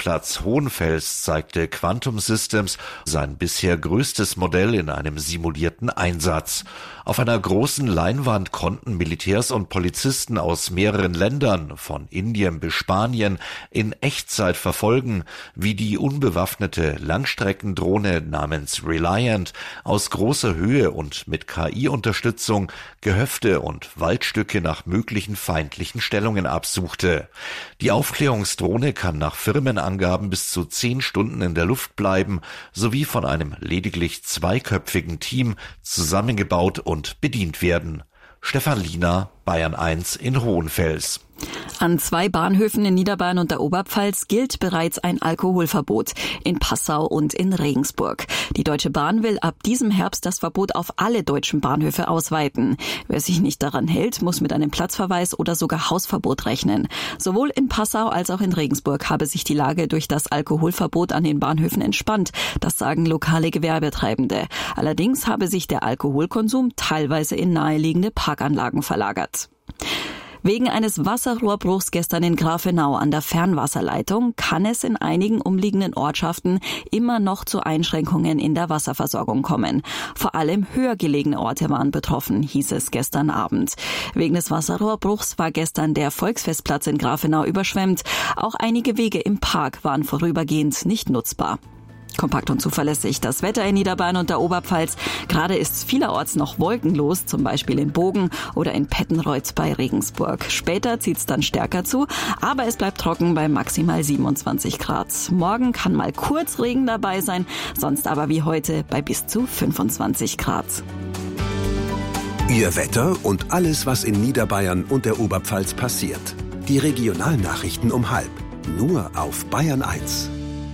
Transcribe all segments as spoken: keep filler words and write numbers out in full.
Volksfestplatz Hohenfels zeigte Quantum Systems sein bisher größtes Modell in einem simulierten Einsatz. Auf einer großen Leinwand konnten Militärs und Polizisten aus mehreren Ländern, von Indien bis Spanien, in Echtzeit verfolgen, wie die unbewaffnete Langstreckendrohne namens Reliant aus großer Höhe und mit K I-Unterstützung Gehöfte und Waldstücke nach möglichen feindlichen Stellungen absuchte. Die Aufklärungsdrohne kann nach Firmenangaben bis zu zehn Stunden in der Luft bleiben, sowie von einem lediglich zweiköpfigen Team zusammengebaut und bedient werden. Stefan Liener, Bayern eins in Hohenfels. An zwei Bahnhöfen in Niederbayern und der Oberpfalz gilt bereits ein Alkoholverbot, in Passau und in Regensburg. Die Deutsche Bahn will ab diesem Herbst das Verbot auf alle deutschen Bahnhöfe ausweiten. Wer sich nicht daran hält, muss mit einem Platzverweis oder sogar Hausverbot rechnen. Sowohl in Passau als auch in Regensburg habe sich die Lage durch das Alkoholverbot an den Bahnhöfen entspannt. Das sagen lokale Gewerbetreibende. Allerdings habe sich der Alkoholkonsum teilweise in naheliegende Parkanlagen verlagert. Wegen eines Wasserrohrbruchs gestern in Grafenau an der Fernwasserleitung kann es in einigen umliegenden Ortschaften immer noch zu Einschränkungen in der Wasserversorgung kommen. Vor allem höher gelegene Orte waren betroffen, hieß es gestern Abend. Wegen des Wasserrohrbruchs war gestern der Volksfestplatz in Grafenau überschwemmt. Auch einige Wege im Park waren vorübergehend nicht nutzbar. Kompakt und zuverlässig das Wetter in Niederbayern und der Oberpfalz. Gerade ist vielerorts noch wolkenlos, zum Beispiel in Bogen oder in Pettenreuth bei Regensburg. Später zieht's dann stärker zu, aber es bleibt trocken bei maximal siebenundzwanzig Grad. Morgen kann mal kurz Regen dabei sein, sonst aber wie heute bei bis zu fünfundzwanzig Grad. Ihr Wetter und alles, was in Niederbayern und der Oberpfalz passiert. Die Regionalnachrichten um halb. Nur auf Bayern eins.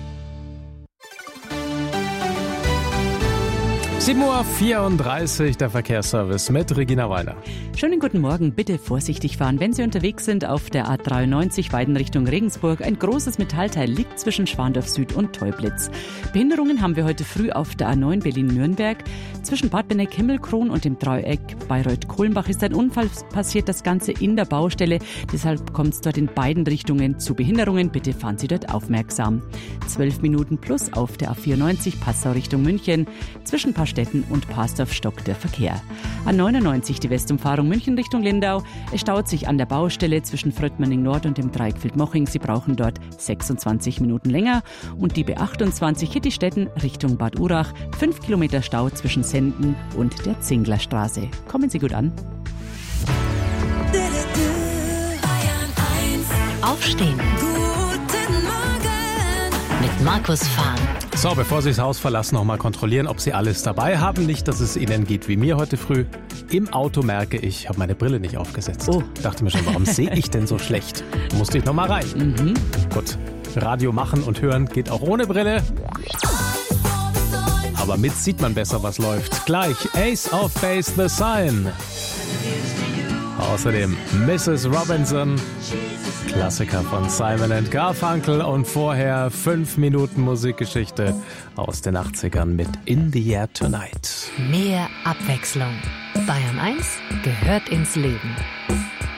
sieben Uhr vierunddreißig, der Verkehrsservice mit Regina Weiler. Schönen guten Morgen. Bitte vorsichtig fahren, wenn Sie unterwegs sind auf der A dreiundneunzig Weiden Richtung Regensburg. Ein großes Metallteil liegt zwischen Schwandorf Süd und Teublitz. Behinderungen haben wir heute früh auf der A neun Berlin-Nürnberg. Zwischen Bad Benneck-Himmelkron und dem Dreieck Bayreuth-Kohlenbach ist ein Unfall passiert, das Ganze in der Baustelle. Deshalb kommt es dort in beiden Richtungen zu Behinderungen. Bitte fahren Sie dort aufmerksam. zwölf Minuten plus auf der A vierundneunzig Passau Richtung München. Zwischen Paarstetten und Parsdorf stockt der Verkehr. A neunundneunzig die Westumfahrung München Richtung Lindau. Es staut sich an der Baustelle zwischen Fröttmanning Nord und dem Dreieck Vildmoching. Sie brauchen dort sechsundzwanzig Minuten länger. Und die B achtundzwanzig Hittstetten Richtung Bad Urach. fünf Kilometer Stau zwischen Senden und der Zinglerstraße. Kommen Sie gut an. Aufstehen. Guten Morgen. Mit Markus Fahn. So, bevor Sie das Haus verlassen, noch mal kontrollieren, ob Sie alles dabei haben. Nicht, dass es Ihnen geht wie mir heute früh. Im Auto merke ich, ich habe meine Brille nicht aufgesetzt. Oh. Dachte mir schon, warum sehe ich denn so schlecht? Musste ich noch mal rein. Mhm. Gut, Radio machen und hören geht auch ohne Brille. Aber mit sieht man besser, was läuft. Gleich Ace of Base, The Sign. Außerdem Missus Robinson, Klassiker von Simon and Garfunkel und vorher fünf Minuten Musikgeschichte aus den achtzigern mit In the Air Tonight. Mehr Abwechslung. Bayern eins gehört ins Leben.